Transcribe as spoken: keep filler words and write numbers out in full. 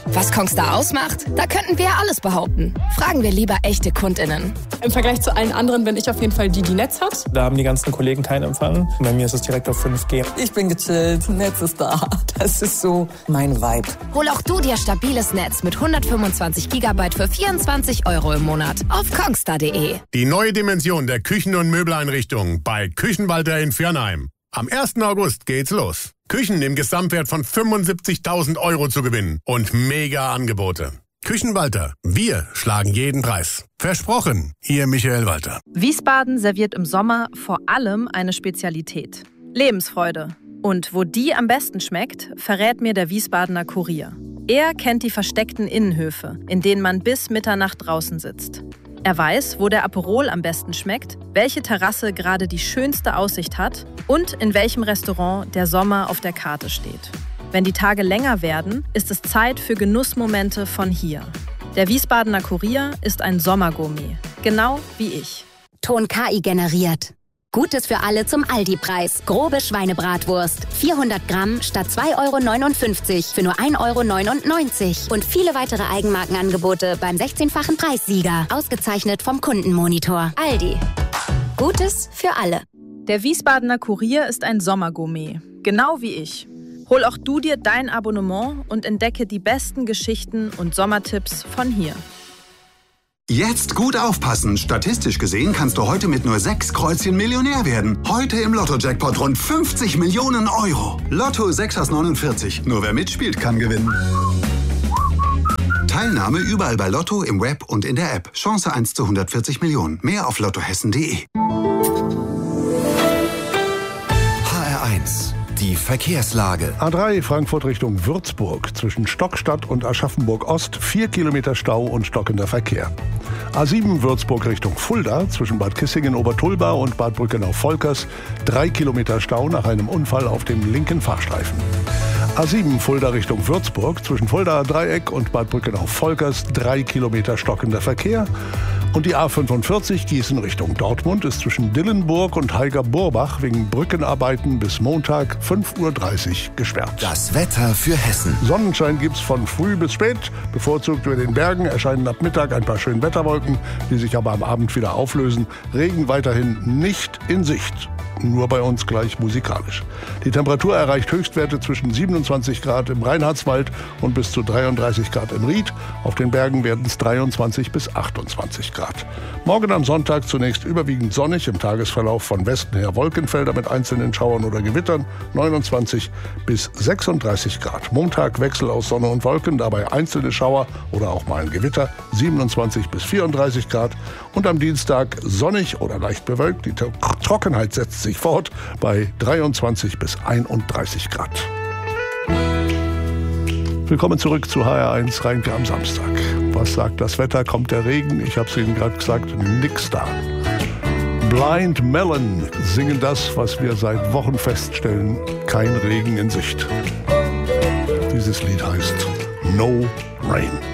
Was Kongstar ausmacht? Da könnten wir ja alles behaupten. Fragen wir lieber echte KundInnen. Im Vergleich zu allen anderen bin ich auf jeden Fall die, die Netz hat. Da haben die ganzen Kollegen keinen Empfang. Bei mir ist es direkt auf fünf G. Ich bin gechillt, Netz ist da. Das ist so mein Vibe. Hol auch du dir stabiles Netz mit hundertfünfundzwanzig Gigabyte für vierundzwanzig Euro im Monat auf kongstar punkt de. Die neue Dimension der Küchen- und Möbeleinrichtungen bei Küchenwalter in Viernheim. Am ersten August geht's los. Küchen im Gesamtwert von fünfundsiebzigtausend Euro zu gewinnen und mega Angebote. Küchenwalter, wir schlagen jeden Preis. Versprochen, Ihr Michael Walter. Wiesbaden serviert im Sommer vor allem eine Spezialität: Lebensfreude. Und wo die am besten schmeckt, verrät mir der Wiesbadener Kurier. Er kennt die versteckten Innenhöfe, in denen man bis Mitternacht draußen sitzt. Er weiß, wo der Aperol am besten schmeckt, welche Terrasse gerade die schönste Aussicht hat und in welchem Restaurant der Sommer auf der Karte steht. Wenn die Tage länger werden, ist es Zeit für Genussmomente von hier. Der Wiesbadener Kurier ist ein Sommergourmet, genau wie ich. Ton K I generiert. Gutes für alle zum Aldi-Preis. Grobe Schweinebratwurst. vierhundert Gramm statt zwei Euro neunundfünfzig für nur ein Euro neunundneunzig. Und viele weitere Eigenmarkenangebote beim sechzehnfachen Preissieger. Ausgezeichnet vom Kundenmonitor. Aldi. Gutes für alle. Der Wiesbadener Kurier ist ein Sommergourmet, genau wie ich. Hol auch du dir dein Abonnement und entdecke die besten Geschichten und Sommertipps von hier. Jetzt gut aufpassen. Statistisch gesehen kannst du heute mit nur sechs Kreuzchen Millionär werden. Heute im Lotto-Jackpot rund fünfzig Millionen Euro. Lotto sechs aus neunundvierzig. Nur wer mitspielt, kann gewinnen. Teilnahme überall bei Lotto, im Web und in der App. Chance eins zu hundertvierzig Millionen. Mehr auf lottohessen punkt de. H R eins. Die Verkehrslage. A drei Frankfurt Richtung Würzburg. Zwischen Stockstadt und Aschaffenburg Ost vier Kilometer Stau und stockender Verkehr. A sieben Würzburg Richtung Fulda. Zwischen Bad Kissingen-Obertulba und Bad Brückenau-Volkers drei Kilometer Stau nach einem Unfall auf dem linken Fahrstreifen. A sieben Fulda Richtung Würzburg. Zwischen Fuldaer Dreieck und Bad Brückenau-Volkers drei Kilometer stockender Verkehr. Und die A fünfundvierzig Gießen Richtung Dortmund ist zwischen Dillenburg und Heiger-Burbach wegen Brückenarbeiten bis Montag fünf Uhr dreißig gesperrt. Das Wetter für Hessen. Sonnenschein gibt's von früh bis spät. Bevorzugt über den Bergen erscheinen ab Mittag ein paar schöne Wetterwolken, die sich aber am Abend wieder auflösen. Regen weiterhin nicht in Sicht. Nur bei uns gleich musikalisch. Die Temperatur erreicht Höchstwerte zwischen siebenundzwanzig Grad im Reinhardswald und bis zu dreiunddreißig Grad im Ried. Auf den Bergen werden es dreiundzwanzig bis achtundzwanzig Grad. Morgen am Sonntag zunächst überwiegend sonnig, im Tagesverlauf von Westen her Wolkenfelder mit einzelnen Schauern oder Gewittern, neunundzwanzig bis sechsunddreißig Grad. Montag Wechsel aus Sonne und Wolken, dabei einzelne Schauer oder auch mal ein Gewitter, siebenundzwanzig bis vierunddreißig Grad. Und am Dienstag sonnig oder leicht bewölkt, die Trockenheit setzt sich fort bei dreiundzwanzig bis einunddreißig Grad. Willkommen zurück zu H R eins Rheinke am Samstag. Was sagt das Wetter? Kommt der Regen? Ich habe es Ihnen gerade gesagt, nix da. Blind Melon singen das, was wir seit Wochen feststellen, kein Regen in Sicht. Dieses Lied heißt No Rain.